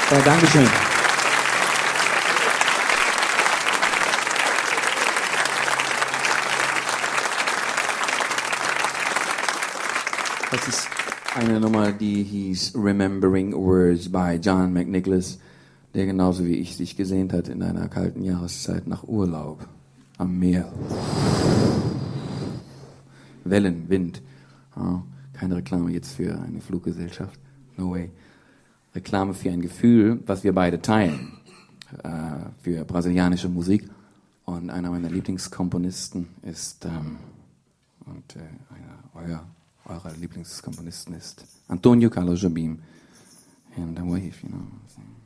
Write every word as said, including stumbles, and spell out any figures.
Ja, Dankeschön. Das ist eine Nummer, die hieß Remembering Words by John McNicholas, der genauso wie ich sich gesehnt hat in einer kalten Jahreszeit nach Urlaub am Meer. Wellen, Wind. Oh, keine Reklame jetzt für eine Fluggesellschaft. No way. Reklame für ein Gefühl, was wir beide teilen. Äh, für brasilianische Musik. Und einer meiner Lieblingskomponisten ist, ähm, und äh, einer euer, eurer Lieblingskomponisten ist Antônio Carlos Jobim. And the wave, you know.